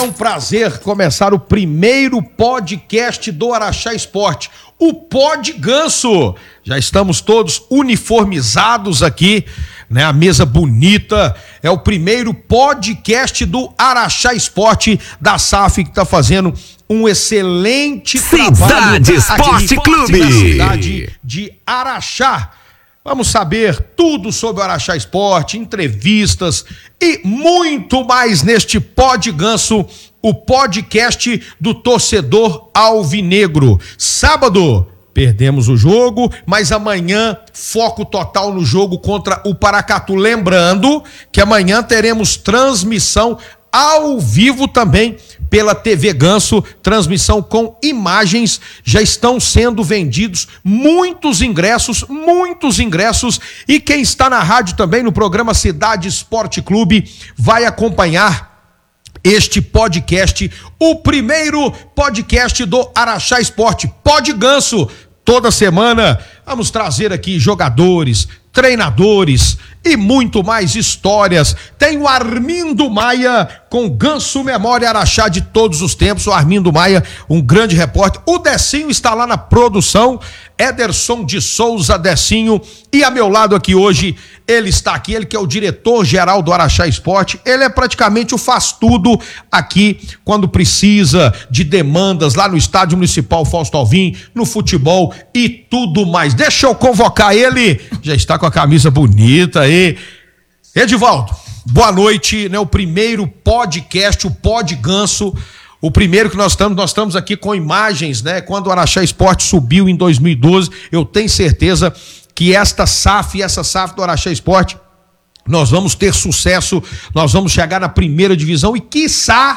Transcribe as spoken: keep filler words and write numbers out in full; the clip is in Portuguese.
um prazer começar o primeiro podcast do Araxá Esporte, o Pod Ganso. Já estamos todos uniformizados aqui, né? A mesa bonita, é o primeiro podcast do Araxá Esporte da S A F, que está fazendo um excelente Cidade trabalho Esporte Clube na cidade de Araxá. Vamos saber tudo sobre o Araxá Esporte, entrevistas e muito mais neste Pod Ganso, o podcast do torcedor alvinegro. Sábado, perdemos o jogo, mas amanhã foco total no jogo contra o Paracatu. Lembrando que amanhã teremos transmissão ao vivo também pela T V Ganso, transmissão com imagens. Já estão sendo vendidos muitos ingressos, muitos ingressos, e quem está na rádio também no programa Cidade Esporte Clube vai acompanhar este podcast, o primeiro podcast do Araxá Esporte, Pod Ganso. Toda semana vamos trazer aqui jogadores, treinadores e muito mais histórias. Tem o Armindo Maia com Ganso Memória Araxá de todos os tempos. O Armindo Maia, um grande repórter. O Decinho está lá na produção. Ederson de Souza, Decinho. E a meu lado aqui hoje, ele está aqui, ele que é o diretor-geral do Araxá Esporte. Ele é praticamente o faz-tudo aqui quando precisa de demandas lá no Estádio Municipal Fausto Alvim, no futebol e tudo mais. Deixa eu convocar ele. Já está com a camisa bonita aí. Edivaldo, boa noite, né? O primeiro podcast, o Pod Ganso, o primeiro que nós estamos, nós estamos aqui com imagens, né? Quando o Araxá Esporte subiu em dois mil e doze, eu tenho certeza que esta S A F e essa S A F do Araxá Esporte, nós vamos ter sucesso, nós vamos chegar na primeira divisão e, quiçá,